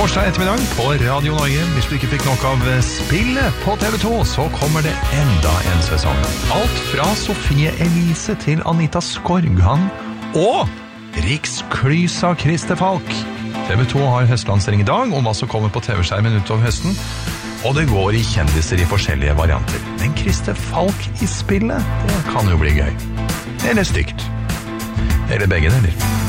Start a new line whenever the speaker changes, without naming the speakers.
Torsdag ettermiddag på Radio Norge. Hvis du ikke fikk nok av spillet på TV2, så kommer det enda en sesong. Alt fra Sofie Elise til Anita Skorgan og Riksklysa Christer Falk. TV2 har høstlansering i dag om hva som kommer på TV-skjermen utover høsten, og det går i kjendiser i forskjellige varianter. Men Christer Falk i spillet, det kan jo bli gøy. Eller stygt. Eller begge deler.